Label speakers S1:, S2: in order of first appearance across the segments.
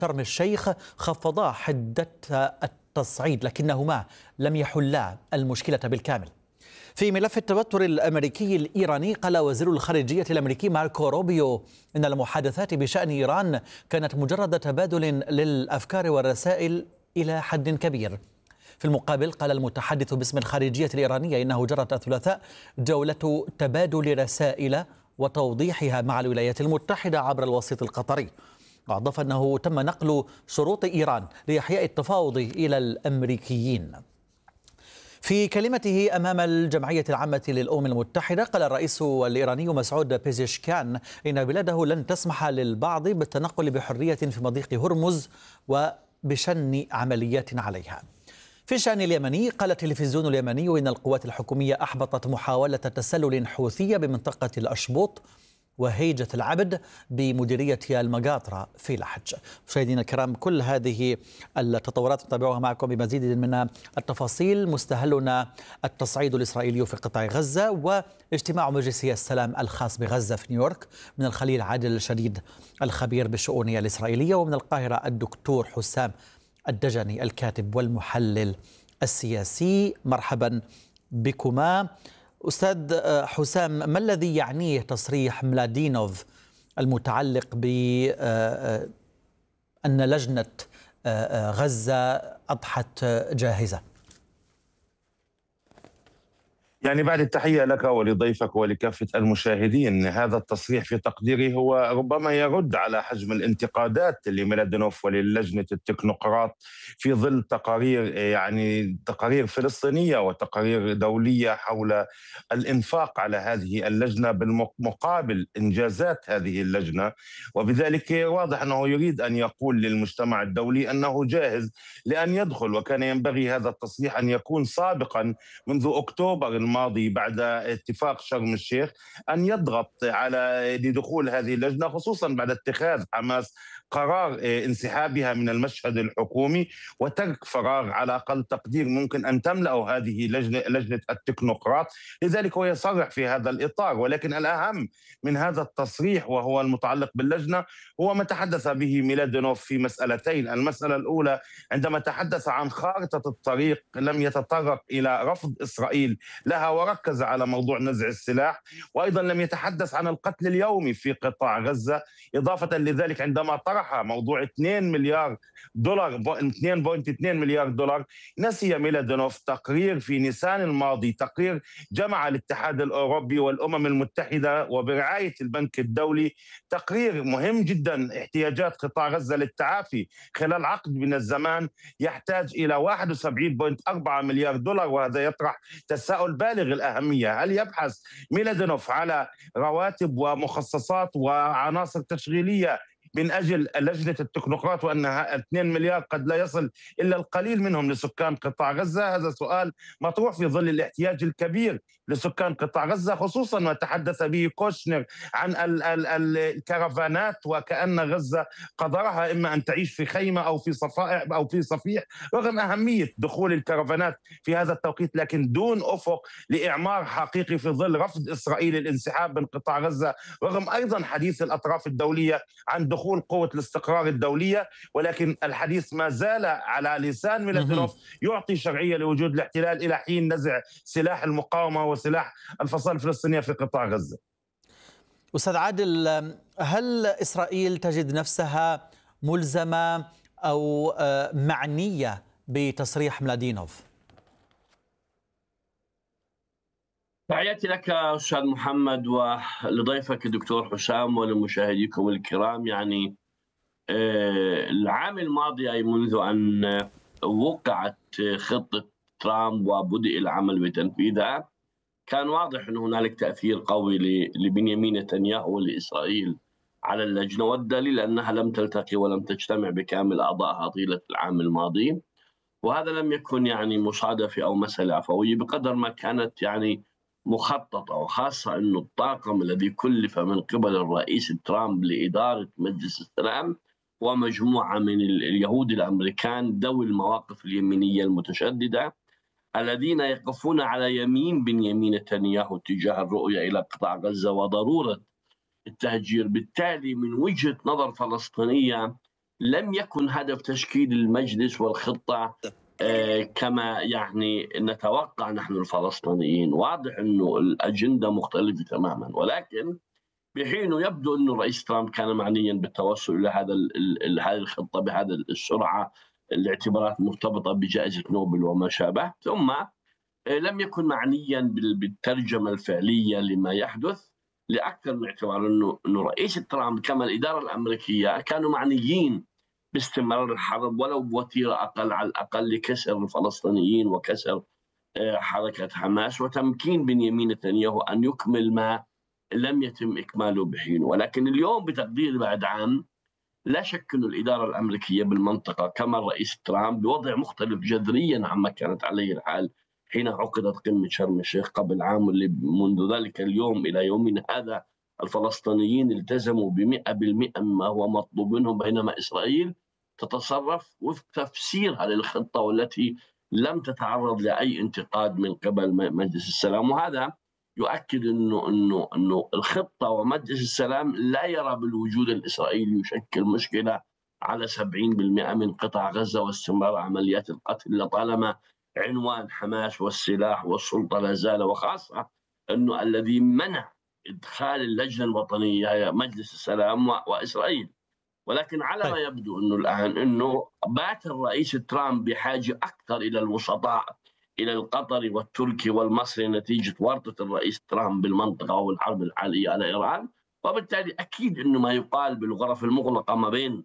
S1: شرم الشيخ خفضا حدة التصعيد لكنهما لم يحلا المشكلة بالكامل. في ملف التوتر الأمريكي الإيراني، قال وزير الخارجية الأمريكي ماركو روبيو إن المحادثات بشأن إيران كانت مجرد تبادل للأفكار والرسائل إلى حد كبير. في المقابل، قال المتحدث باسم الخارجية الإيرانية إنه جرت الثلاثاء جولة تبادل رسائل وتوضيحها مع الولايات المتحدة عبر الوسيط القطري. وأضاف أنه تم نقل شروط إيران لإحياء التفاوض إلى الأمريكيين. في كلمته أمام الجمعية العامة للأمم المتحدة، قال الرئيس الإيراني مسعود بيزشكيان إن بلاده لن تسمح للبعض بالتنقل بحرية في مضيق هرمز وبشن عمليات عليها. في الشأن اليمني، قال التلفزيون اليمني إن القوات الحكومية أحبطت محاولة تسلل حوثية بمنطقة الأشبوط وهيجة العبد بمديرية المقاطرة في لحج. مشاهدينا الكرام، كل هذه التطورات نتابعها معكم بمزيد من التفاصيل. مستهلنا التصعيد الإسرائيلي في قطاع غزة واجتماع مجلس السلام الخاص بغزة في نيويورك. من الخليل عادل الشديد الخبير بالشؤون الإسرائيلية، ومن القاهرة الدكتور حسام الدجني الكاتب والمحلل السياسي. مرحبا بكما. أستاذ حسام، ما الذي يعنيه تصريح ملادينوف المتعلق بأن لجنة غزة أضحت جاهزة؟
S2: يعني بعد التحية لك ولضيفك ولكافة المشاهدين، هذا التصريح في تقديري هو ربما يرد على حجم الانتقادات لميلادينوف وللجنة التكنوقراط في ظل تقارير فلسطينية وتقارير دولية حول الإنفاق على هذه اللجنة بالمقابل إنجازات هذه اللجنة. وبذلك واضح أنه يريد أن يقول للمجتمع الدولي أنه جاهز لأن يدخل، وكان ينبغي هذا التصريح أن يكون سابقا منذ أكتوبر الماضي بعد اتفاق شرم الشيخ أن يضغط على لدخول هذه اللجنة، خصوصا بعد اتخاذ حماس قرار انسحابها من المشهد الحكومي وترك فراغ على أقل تقدير ممكن أن تملأ هذه لجنة التكنوقراط. لذلك هو يصرح في هذا الإطار، ولكن الأهم من هذا التصريح وهو المتعلق باللجنة هو ما تحدث به ميلادينوف في مسألتين. المسألة الأولى عندما تحدث عن خارطة الطريق لم يتطرق إلى رفض إسرائيل لها وركز على موضوع نزع السلاح، وأيضا لم يتحدث عن القتل اليومي في قطاع غزة. إضافة لذلك عندما طرح موضوع 2 مليار دولار 2.2 مليار دولار، نسي ميلادينوف تقرير في نيسان الماضي، تقرير جمع الاتحاد الأوروبي والأمم المتحدة وبرعاية البنك الدولي، تقرير مهم جدا. احتياجات قطاع غزة للتعافي خلال عقد من الزمان يحتاج إلى 71.4 مليار دولار، وهذا يطرح تساؤل بالغ الأهمية: هل يبحث ميلادينوف على رواتب ومخصصات وعناصر تشغيلية من أجل لجنة التكنوقراط وأنها 2 مليار قد لا يصل إلا القليل منهم لسكان قطاع غزة؟ هذا سؤال مطروح في ظل الاحتياج الكبير لسكان قطاع غزة، خصوصا ما تحدث به كوشنر عن الكرفانات، وكأن غزة قدرها إما أن تعيش في خيمة أو في صفائح أو في صفيح، رغم أهمية دخول الكرفانات في هذا التوقيت، لكن دون أفق لإعمار حقيقي في ظل رفض إسرائيل الانسحاب من قطاع غزة، رغم أيضا حديث الأطراف الدولية عن دخول قوة الاستقرار الدولية. ولكن الحديث ما زال على لسان ميلادينوف يعطي شرعية لوجود الاحتلال إلى حين نزع سلاح المقاومة وسلاح الفصائل الفلسطينية في قطاع غزة.
S1: أستاذ عادل، هل إسرائيل تجد نفسها ملزمة أو معنية بتصريح ملادينوف؟
S3: تحياتي لك أستاذ محمد ولضيفك الدكتور حسام ولمشاهديكم الكرام. يعني العام الماضي، أي منذ أن وقعت خطة ترامب وبدأ العمل بتنفيذها، كان واضح أن هنالك تأثير قوي لبنيامين نتنياهو ولإسرائيل على اللجنة، والدليل أنها لم تلتقي ولم تجتمع بكامل أعضائها طيلة العام الماضي. وهذا لم يكن يعني مصادفة أو مسألة عفوية بقدر ما كانت يعني مخططة، وخاصة أن الطاقم الذي كلف من قبل الرئيس ترامب لإدارة مجلس السلام ومجموعة من اليهود الأمريكان ذوي المواقف اليمينية المتشددة الذين يقفون على يمين بنيامين نتنياهو تجاه الرؤية إلى قطاع غزة وضرورة التهجير. بالتالي من وجهة نظر فلسطينية لم يكن هدف تشكيل المجلس والخطة كما يعني نتوقع نحن الفلسطينيين. واضح أنه الأجندة مختلفة تماما، ولكن بحين يبدو أن الرئيس ترامب كان معنيا بالتوصل إلى هذه الخطة بهذه السرعة لاعتبارات مرتبطة بجائزة نوبل وما شابه، ثم لم يكن معنيا بالترجمة الفعلية لما يحدث، لأكثر من اعتبار أنه رئيس ترامب كما الإدارة الأمريكية كانوا معنيين باستمرار الحرب ولو بوتيرة أقل، على الأقل لكسر الفلسطينيين وكسر حركة حماس وتمكين بنيامين نتنياهو أن يكمل ما لم يتم إكماله بحين. ولكن اليوم بتقدير بعد عام لا شك أن الإدارة الأمريكية بالمنطقة كما الرئيس ترامب بوضع مختلف جذريا عما كانت عليه الحال حين عقدت قمة شرم الشيخ قبل عام، واللي منذ ذلك اليوم إلى يومنا هذا الفلسطينيين التزموا ب100% مما هو مطلوب منهم، بينما إسرائيل تتصرف وفق تفسيرها للخطة والتي لم تتعرض لأي انتقاد من قبل مجلس السلام. وهذا يؤكد أنه الخطة ومجلس السلام لا يرى بالوجود الإسرائيلي يشكل مشكلة على 70% من قطاع غزة واستمرار عمليات القتل، لطالما عنوان حماس والسلاح والسلطة لا زال، وخاصة أنه الذي منع إدخال اللجنة الوطنية مجلس السلام وإسرائيل. ولكن على ما يبدو أنه الآن أنه بات الرئيس ترامب بحاجة أكثر إلى الوسطاء، إلى القطري والتركي والمصري نتيجة ورطة الرئيس ترامب بالمنطقة والحرب الحالية على إيران، وبالتالي أكيد أنه ما يقال بالغرف المغلقة ما بين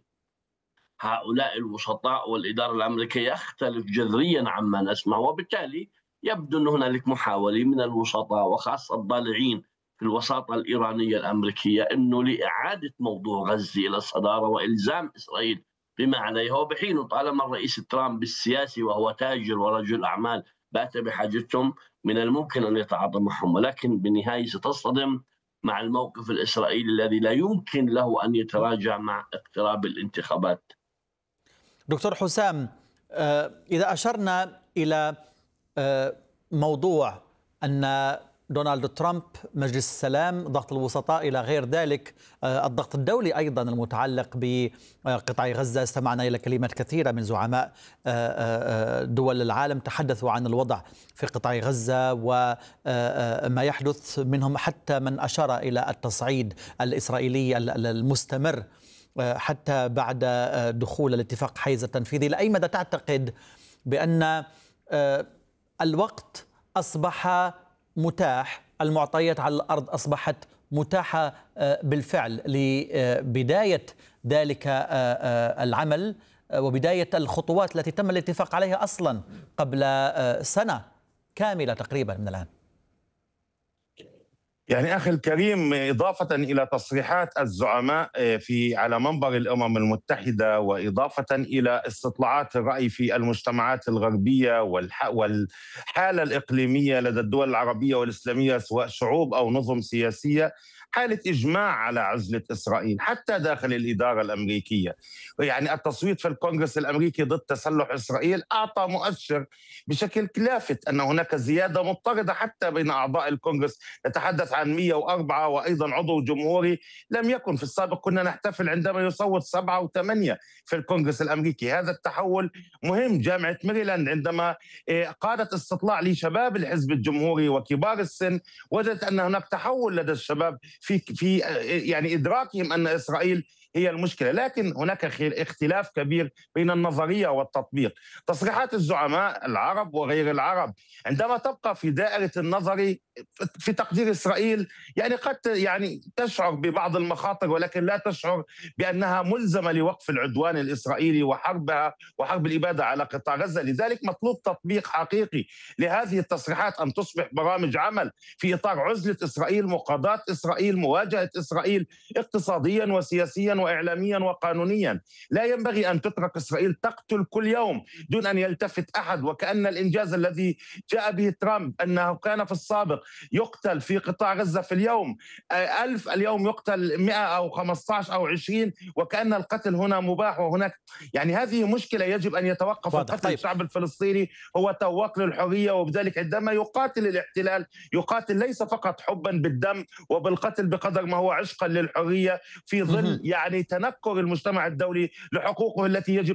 S3: هؤلاء الوسطاء والإدارة الأمريكية يختلف جذريا عما نسمع، وبالتالي يبدو أن هنالك محاولة من الوسطاء وخاصة الضالعين في الوساطة الإيرانية الأمريكية أنه لإعادة موضوع غزة إلى الصدارة وإلزام إسرائيل بما عليها، وبحين طالما الرئيس ترامب السياسي وهو تاجر ورجل أعمال بات بحاجتهم من الممكن أن يتعاطى معهم، ولكن بالنهاية ستصطدم مع الموقف الإسرائيلي الذي لا يمكن له أن يتراجع مع اقتراب الانتخابات.
S1: دكتور حسام، إذا أشرنا إلى موضوع أن دونالد ترامب، مجلس السلام، ضغط الوسطاء إلى غير ذلك، الضغط الدولي أيضا المتعلق بقطاع غزة، استمعنا إلى كلمات كثيرة من زعماء دول العالم تحدثوا عن الوضع في قطاع غزة وما يحدث، منهم حتى من أشار إلى التصعيد الإسرائيلي المستمر حتى بعد دخول الاتفاق حيز التنفيذ. إلى أي مدى تعتقد بأن الوقت أصبح متاح، المعطيات على الأرض أصبحت متاحة بالفعل لبداية ذلك العمل وبداية الخطوات التي تم الاتفاق عليها أصلا قبل سنة كاملة تقريبا من الآن؟
S2: يعني أخي الكريم، إضافة إلى تصريحات الزعماء على منبر الأمم المتحدة، وإضافة إلى استطلاعات الرأي في المجتمعات الغربية والحالة الإقليمية لدى الدول العربية والإسلامية سواء شعوب أو نظم سياسية، حالة إجماع على عزلة إسرائيل حتى داخل الإدارة الأمريكية. يعني التصويت في الكونغرس الأمريكي ضد تسلح إسرائيل أعطى مؤشر بشكل لافت أن هناك زيادة مضطردة حتى بين أعضاء الكونغرس، نتحدث عن 104 وأيضا عضو جمهوري لم يكن في السابق، كنا نحتفل عندما يصوت 7 و8 في الكونغرس الأمريكي. هذا التحول مهم. جامعة ميريلاند عندما قادت استطلاع لشباب الحزب الجمهوري وكبار السن وجدت أن هناك تحول لدى الشباب في يعني إدراكهم أن إسرائيل هي المشكلة، لكن هناك اختلاف كبير بين النظرية والتطبيق. تصريحات الزعماء العرب وغير العرب عندما تبقى في دائرة النظر في تقدير إسرائيل، يعني قد تشعر ببعض المخاطر، ولكن لا تشعر بأنها ملزمة لوقف العدوان الإسرائيلي وحربها وحرب الإبادة على قطاع غزة. لذلك مطلوب تطبيق حقيقي لهذه التصريحات، أن تصبح برامج عمل في إطار عزلة إسرائيل، مقاضاة إسرائيل، مواجهة إسرائيل اقتصاديا وسياسيا وإعلاميا وقانونيا. لا ينبغي أن تترك إسرائيل تقتل كل يوم دون أن يلتفت أحد، وكأن الإنجاز الذي جاء به ترامب أنه كان في السابق يقتل في قطاع غزة في اليوم 1000، اليوم يقتل 100 أو 15 أو 20، وكأن القتل هنا مباح. وهناك هذه مشكلة يجب أن يتوقف القتل. طيب. الشعب الفلسطيني هو تواق للحرية، وبذلك عندما يقاتل الاحتلال يقاتل ليس فقط حبا بالدم وبالقتل بقدر ما هو عشقا للحرية في ظل يعني تنكر المجتمع الدولي لحقوقه التي يجب